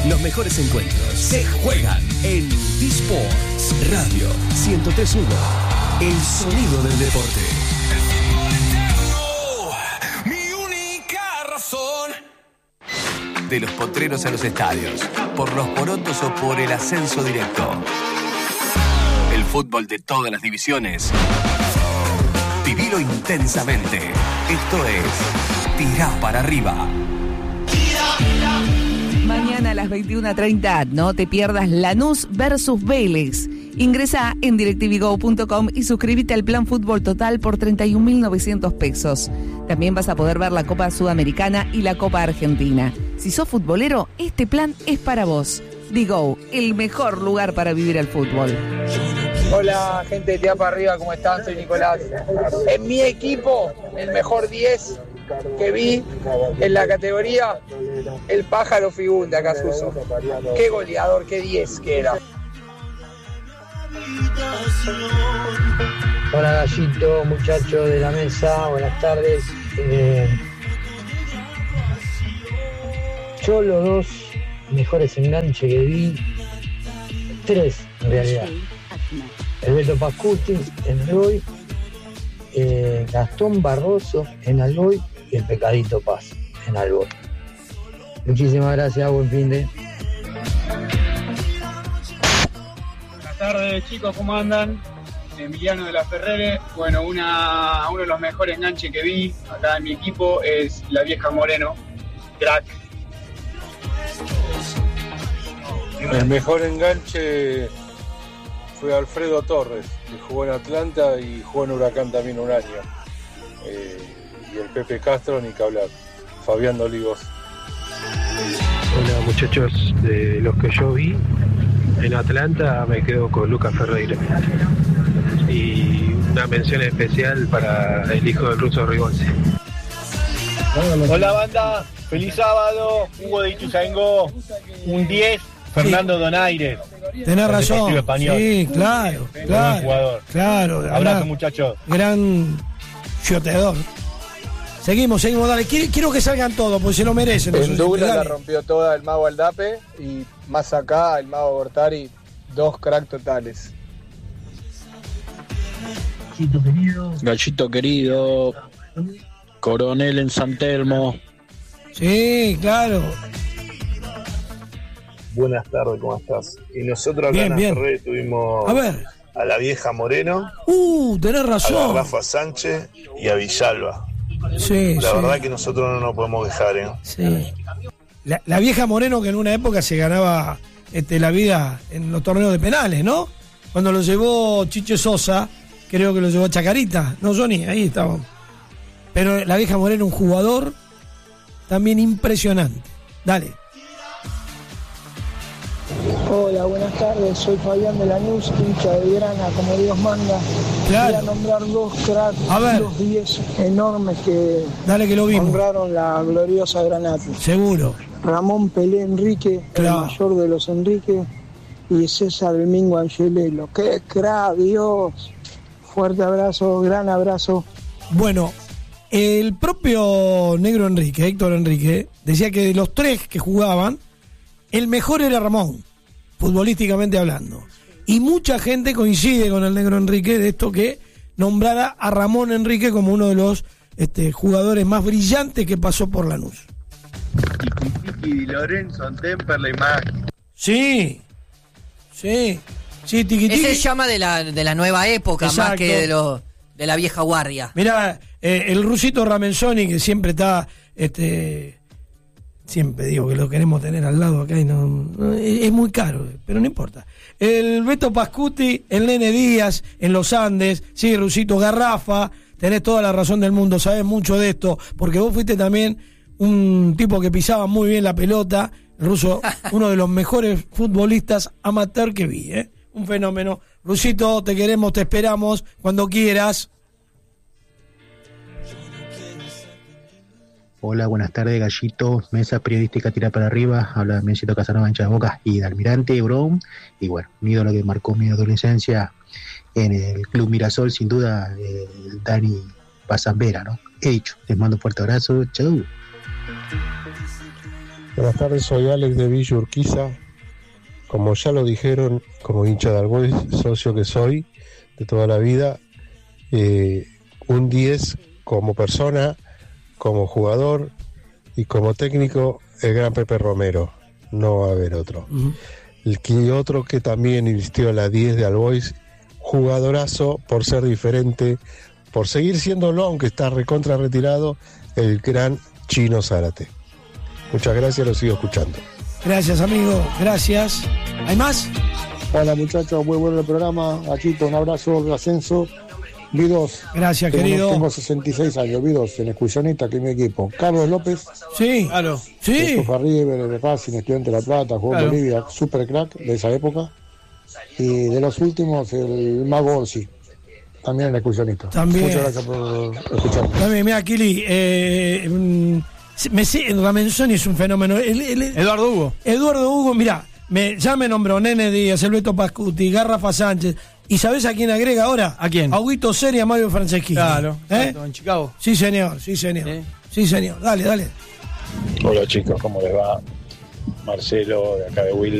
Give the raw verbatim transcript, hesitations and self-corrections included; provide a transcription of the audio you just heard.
Los mejores encuentros se juegan en D-Sports Radio ciento tres punto uno. El sonido del deporte. Mi única razón. De los potreros a los estadios, por los porotos o por el ascenso directo. El fútbol de todas las divisiones. Vivilo intensamente. Esto es Tirá para Arriba. Mañana a las veintiuna treinta, no te pierdas Lanús versus Vélez. Ingresa en directivigo punto com y suscríbete al plan Fútbol Total por treinta y un mil novecientos pesos. También vas a poder ver la Copa Sudamericana y la Copa Argentina. Si sos futbolero, este plan es para vos. Digo, el mejor lugar para vivir el fútbol. Hola, gente de Tirá para Arriba, ¿cómo están? Soy Nicolás. En mi equipo, el mejor diez que vi en la categoría, el Pájaro Figún de Acasuso. Qué goleador, qué diez que era. Hola Gallito, muchachos de la mesa, buenas tardes. Eh, yo los dos mejores enganches que vi, tres en realidad. El Beto Pascuti en Alboy, eh, Gastón Barroso en Alboy y el Pecadito Paz en Alboy. Muchísimas gracias, buen fin de. Buenas tardes chicos, ¿cómo andan? Emiliano de la Ferrere. Bueno, una, uno de los mejores enganches que vi acá en mi equipo es la vieja Moreno, crack. El mejor enganche fue Alfredo Torres, que jugó en Atlanta y jugó en Huracán también un año. Eh, y el Pepe Castro, ni que hablar. Fabián Dolivos. Hola muchachos, de los que yo vi en Atlanta me quedo con Lucas Ferreira. Y una mención especial para el hijo del ruso Rigonzi. Hola banda, feliz sábado, Hugo de Ituzaingó, un diez, Fernando sí. Donaire. Tenés razón, sí, claro, claro, jugador. claro. Abrazo gran, muchachos. Gran choteador. Seguimos, seguimos, dale, quiero, quiero que salgan todos, porque se lo merecen. En Douglas la rompió toda el mago Aldape y más acá el mago Gortari, dos crack totales. Gallito querido. Gallito querido. Coronel en San Telmo. Sí, claro. Buenas tardes, ¿cómo estás? Y nosotros acá bien, en bien. Ferré tuvimos a, ver. a la vieja Moreno. Uh, tenés razón. A la Rafa Sánchez y a Villalba. Sí, la sí. verdad que nosotros no nos podemos quejar, ¿eh? Sí. La, la vieja Moreno que en una época se ganaba este, la vida en los torneos de penales, ¿no? Cuando lo llevó Chiche Sosa, creo que lo llevó Chacarita, no Johnny, ahí estábamos. Pero la vieja Moreno, un jugador también impresionante. Dale. Hola, buenas tardes, soy Fabián de Lanús, hincha de Grana, como Dios manda. Claro. Voy a nombrar dos cracks, a ver. dos diez enormes que, Dale, que lo vimos. honraron la gloriosa Granate. Seguro. Ramón Pelé Enrique, claro. el mayor de los Enrique, y César Domingo Angelelo. ¡Qué crack, Dios! Fuerte abrazo, gran abrazo. Bueno, el propio Negro Enrique, Héctor Enrique, decía que de los tres que jugaban, el mejor era Ramón, futbolísticamente hablando. Y mucha gente coincide con el Negro Enrique de esto que nombrara a Ramón Enrique como uno de los este, jugadores más brillantes que pasó por Lanús. Tiki Di Lorenzo, Temperley, Maggi. Sí, sí, sí, Tiki Tiki. Ese llama de la, de la nueva época. Exacto. Más que de, lo, de la vieja guardia. Mirá, eh, el rusito Ramenzoni que siempre está... este Siempre digo que lo queremos tener al lado acá y no, no es muy caro, pero no importa. El Beto Pascuti, el Nene Díaz en los Andes, sí, Rusito Garrafa, tenés toda la razón del mundo, sabés mucho de esto, porque vos fuiste también un tipo que pisaba muy bien la pelota, el ruso, uno de los mejores futbolistas amateur que vi, ¿eh? Un fenómeno. Rusito, te queremos, te esperamos, cuando quieras. Hola, buenas tardes, Gallito, mesa periodística Tirá para Arriba, habla de Mencito Casanova, hincha de Boca y de Almirante, Brown, y bueno, un ídolo que marcó mi adolescencia en el Club Mirasol, sin duda, eh, el Dani Pazambera, ¿no? He dicho, les mando un fuerte abrazo, chau. Buenas tardes, soy Alex de Villa Urquiza. Como ya lo dijeron, como hincha de Albois, socio que soy de toda la vida, eh, un diez como persona, como jugador y como técnico, el gran Pepe Romero. No va a haber otro. Uh-huh. El que otro que también vistió la diez de Albois, jugadorazo por ser diferente, por seguir siéndolo, aunque está recontra retirado, el gran Chino Zárate. Muchas gracias, lo sigo escuchando. Gracias, amigo, gracias. ¿Hay más? Hola, muchachos, muy bueno el programa. Achito, un abrazo de ascenso. Vi dos. Gracias, tengo, querido. Tengo sesenta y seis años, vi dos en excursionista, que es mi equipo. Carlos López. Sí, claro. Sí. Fue River, de Racing, Estudiante de La Plata, jugó en Bolivia, super crack de esa época. Y de los últimos, el Mago Orsi, también en excursionista. También. Muchas gracias por escucharme. También, mira, Kili, eh, mm, me sé, Ramenzoni es un fenómeno. El, el, Eduardo Hugo. Eduardo Hugo, mira, me, ya me nombró Nene Díaz, el Beto Pascuti, Garrafa Sánchez. ¿Y sabés a quién agrega ahora? ¿A quién? A Huguito Seri y a Mario Franceschini. Claro, ¿Eh? en Chicago. Sí, señor, sí, señor. ¿Eh? Sí, señor. Dale, dale. Hola, chicos, ¿cómo les va? Marcelo, de acá de Will.